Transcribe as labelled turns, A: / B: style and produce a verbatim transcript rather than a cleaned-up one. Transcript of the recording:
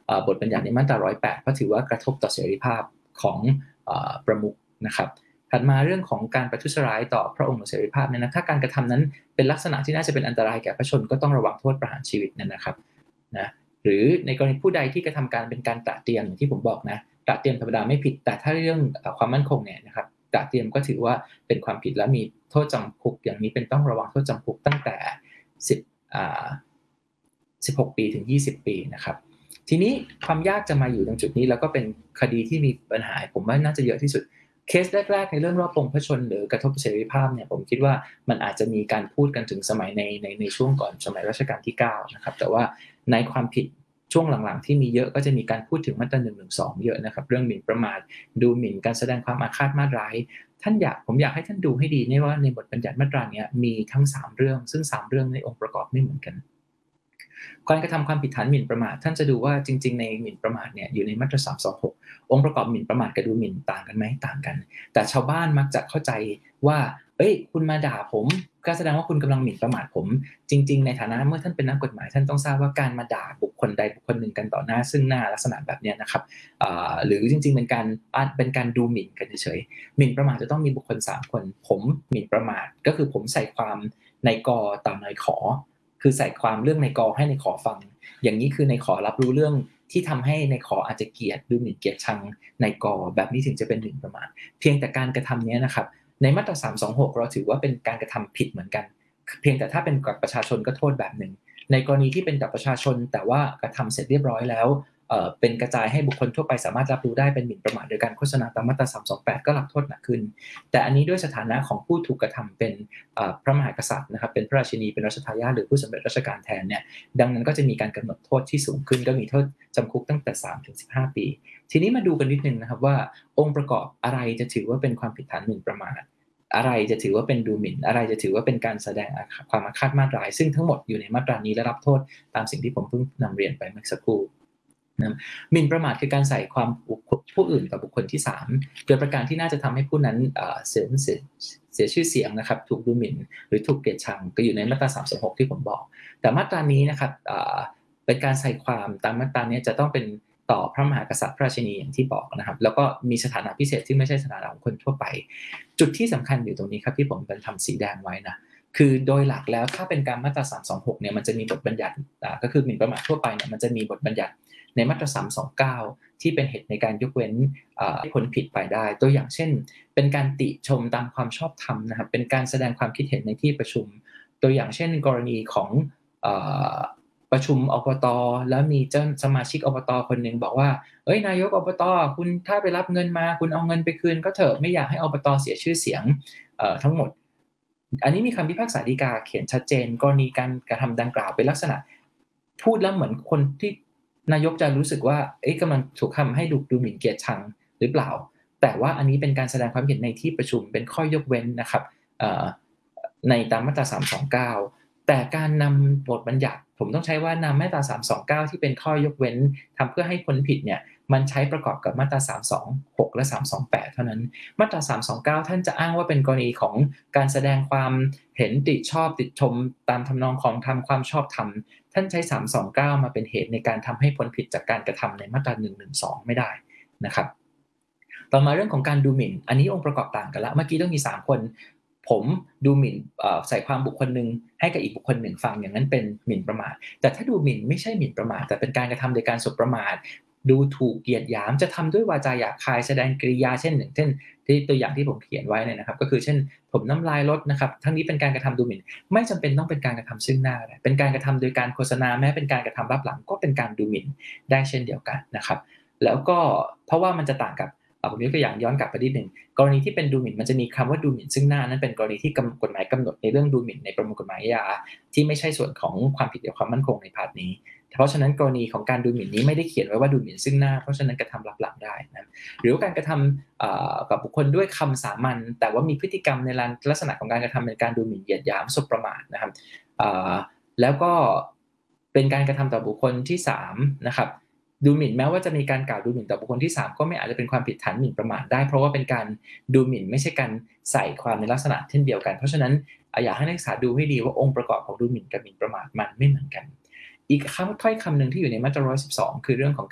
A: บทบัญญัติในมาตราหนึ่งร้อยแปดเพราะถือว่ากระทบต่อเสรีภาพของประมุขนะครับถัดมาเรื่องของการประทุษร้ายต่อพระองค์หรือเสรีภาพเนี่ยนะถ้าการกระทำนั้นเป็นลักษณะที่น่าจะเป็นอันตรายแก่พระชนก็ต้องระวังโทษประหารชีวิตนั่นนะครับนะหรือในกรณีผู้ใดที่กระทำการเป็นการตระเตรียมอย่างที่ผมบอกนะตระเตรียมธรรมดาไม่ผิดแต่ถ้าเรื่องความมั่นคงเนี่ยนะครับตระเตรียมก็ถือว่าเป็นความผิดและมีโทษจำคุกอย่างนี้เป็นต้องระวังโทษจำคุกตั้งแต่สิบอ่าสิบหกปีถึงยี่สิบปีนะครับทีนี้ความยากจะมาอยู่ตรงจุดนี้แล้วก็เป็นคดีที่มีปัญหาผมว่าน่าจะเยอะที่สุดเคสแรกๆในเรื่องรอบปงพระชนหรือกระทบเสรีภาพเนี่ยผมคิดว่ามันอาจจะมีการพูดกันถึงสมัยในในในช่วงก่อนสมัยรัชกาลที่เก้านะครับแต่ว่าในความผิดช่วงหลังๆที่มีเยอะก็จะมีการพูดถึงมาตราหนึ่งหนึ่งสองเยอะนะครับเรื่องหมิ่นประมาทดูหมิ่นการแสดงความอาฆาตมาร้ายท่านอยากผมอยากให้ท่านดูให้ดีนี่ว่าในบทบัญญัติมาตราเนี้ยมีทั้งสามเรื่องซึ่งสามเรื่องในองค์ประกอบไม่เหมือนกันการกระทำความผิดฐานหมิ่นประมาทท่านจะดูว่าจริงๆในหมิ่นประมาทเนี่ยอยู่ในมาตราสามสองหกองค์ประกอบหมิ่นประมาทกับดูหมิ่นต่างกันไหมต่างกันแต่ชาวบ้านมักจะเข้าใจว่าเอ้ยคุณมาด่าผมก็แสดงว่าคุณกำลังหมิ่นประมาทผมจริงๆในฐานะเมื่อท่านเป็นนักกฎหมายท่านต้องทราบว่าการมาด่าบุคคลใดบุคคลหนึ่งกันต่อหน้าซึ่งหน้าลักษณะแบบนี้นะครับหรือจริงๆเป็นการเป็นการดูหมิ่นกันเฉยๆหมิ่นประมาทจะต้องมีบุคคลสามคนผมหมิ่นประมาทก็คือผมใส่ความในกอต่ำในขอคือใส่ความเรื่องในกอให้ในขอฟังอย่างนี้คือในขอรับรู้เรื่องที่ทำให้ในขออาจจะเกลียดดูหมิ่นเกลียดชังในกอแบบนี้ถึงจะเป็นหมิ่นประมาทเพียงแต่การกระทำนี้นะครับในมาตราสามสองหกเราถือว่าเป็นการกระทำผิดเหมือนกันเพียงแต่ถ้าเป็นกับประชาชนก็โทษแบบหนึ่งในกรณีที่เป็นกับประชาชนแต่ว่ากระทำเสร็จเรียบร้อยแล้วเอ่อเป็นกระจายให้บุคคลทั่วไปสามารถรับรู้ได้เป็นหมิ่นประมาทโดยการโฆษณาตามมาตราสามสองแปดก็รับโทษหนักขึ้นแต่อันนี้ด้วยสถานะของผู้ถูกกระทำเป็นพระมหากษัตริย์นะครับเป็นพระราชินีเป็นรัชทายาทหรือผู้สำเร็จราชการแทนเนี่ยดังนั้นก็จะมีการกำหนดโทษที่สูงขึ้นก็มีโทษจำคุกตั้งแต่สามถึงสิบห้าปีทีนี้มาดูกันนิดนึงนะครับว่าองค์ประกอบอะไรจะถือว่าเป็นความผิดฐานหมิ่นประมาทอะไรจะถือว่าเป็นดูหมิ่นอะไรจะถือว่าเป็นการแสดงความอาฆาตมาตร้ายซึ่งทั้งหมดอยู่ในมาตรานี้และรับโทษตามสิ่งที่ผมเพิ่งนำเรียนไปเมื่อสักครู่นะหมิ่นประมาทคือการใส่ความผู้อื่นกับบุคคลที่สามโดยประการที่น่าจะทำให้ผู้นั้นเสียเสียเสียชื่อเสียงนะครับถูกดูหมิ่นหรือถูกเกลียดชังก็อยู่ในมาตราสามสิบหกที่ผมบอกแต่มาตรานี้นะครับเป็นการใส่ความตามมาตรานี้จะต้องเป็นต่อพระมหากษัตริย์พระราชินีอย่างที่บอกนะครับแล้วก็มีสถานะพิเศษที่ไม่ใช่สถานะของคนทั่วไปจุดที่สำคัญอยู่ตรงนี้ครับที่ผมเป็นทำสีแดงไว้นะคือโดยหลักแล้วถ้าเป็นการมาตราสามสองหกเนี่ยมันจะมีบทบัญญัติก็คือหมิ่นประมาททั่วไปเนี่ยมันจะมีบทบัญญัติในมาตราสามสองเก้าที่เป็นเหตุในการยกเว้นให้พ้นผิดไปได้ตัวอย่างเช่นเป็นการติชมตามความชอบธรรมนะครับเป็นการแสดงความคิดเห็นในที่ประชุมตัวอย่างเช่นกรณีของประชุมอบต.แล้วมีเจ้าสมาชิกอบต.คนหนึ่งบอกว่าเอ้ยนายกอบต.คุณถ้าไปรับเงินมาคุณเอาเงินไปคืนก็เถอะไม่อยากให้อบต.เสียชื่อเสียงทั้งหมดอันนี้มีคำพิพากษาฎีกาเขียนชัดเจนกรณีการกระทำดังกล่าวเป็นลักษณะพูดแล้วเหมือนคนที่นายกจะรู้สึกว่าเอ๊ะกำลังถูกทำให้ดูดูหมิ่นเกียรติชังหรือเปล่าแต่ว่าอันนี้เป็นการแสดงความเห็นในที่ประชุมเป็นข้อยกเว้นนะครับในตามมาตราสามสองเก้าแต่การนำบทบัญญัติผมต้องใช้ว่านำมาตราสามสองเก้าที่เป็นข้อยกเว้นทำเพื่อให้พ้นผิดเนี่ยมันใช้ประกอบกับมาตราสามสองหกและสามสองแปดเท่านั้นมาตราสามสองเก้าท่านจะอ้างว่าเป็นกรณีของการแสดงความเห็นติชอบติชมตามทำนองของธรรมความชอบธรรมท่านใช้สามสองเก้ามาเป็นเหตุในการทำให้พ้นผิดจากการกระทำในมาตราหนึ่งหนึ่งสองไม่ได้นะครับต่อมาเรื่องของการดูหมิ่นอันนี้องค์ประกอบต่างกันละเมื่อกี้ต้องมีสามคนผมดูหมิ่นใส่ความบุคคลหนึ่งให้กับอีกบุคคลหนึ่งฟังอย่างนั้นเป็นหมิ่นประมาทแต่ถ้าดูหมิ่นไม่ใช่หมิ่นประมาทแต่เป็นการกระทำโดยการสบประมาทดูถูกเกียดหยามจะทำด้วยวาจาหยาบคายแสดงกริยาเช่นหนึ่งเช่นที่ตัวอย่างที่ผมเขียนไว้เนี่ยนะครับก็คือเช่นผมน้ำลายลดนะครับทั้งนี้เป็นการกระทำดูหมิ่นไม่จำเป็นต้องเป็นการกระทำซึ่งหน้าเป็นการกระทำโดยการโฆษณาแม้เป็นการกระทำรับหลังก็เป็นการดูหมิ่นได้เช่นเดียวกันนะครับแล้วก็เพราะว่ามันจะต่างกับผมยกตัวอย่างย้อนกลับไปนิดนึงกรณีที่เป็นดูหมิ่นมันจะมีคำว่าดูหมิ่นซึ่งหน้านั้นเป็นกรณีที่กฎหมายกำหนดในเรื่องดูหมิ่นในประมวลกฎหมายอาญาที่ไม่ใช่ส่วนของความผิดเกี่ยวกับความมั่นคงในพาร์ทนี้เพราะฉะนั้นกรณีของการดูหมิ่นนี้ไม่ได้เขียนไว้ว่าดูหมิ่นซึ่งหน้าเพราะฉะนั้นกระทำรับหลังได้นะหรือว่าการกระทำกับบุคคลด้วยคำสามัญแต่ว่ามีพฤติกรรมในลักษณะของการกระทำเป็นการดูหมิ่นเหยียดหยามสบประมาทนะครับแล้วก็เป็นการกระทำต่อบุคคลที่สามนะครับดูหมิ่นแม้ว่าจะมีการกล่าวดูหมิ่นต่อบุคคลที่สามก็ไม่อาจจะเป็นความผิดฐานหมิ่นประมาทได้เพราะว่าเป็นการดูหมิ่นไม่ใช่การใส่ความในลักษณะเช่นเดียวกันเพราะฉะนั้นอยากให้นักศึกษาดูให้ดีว่าองค์ประกอบของดูหมิ่นกับหมิ่นประมาทมันไม่เหมือนกันอีกคำถ้อยคำหนึ่งที่อยู่ในมาตราหนึ่งร้อยสิบสองคือเรื่องของ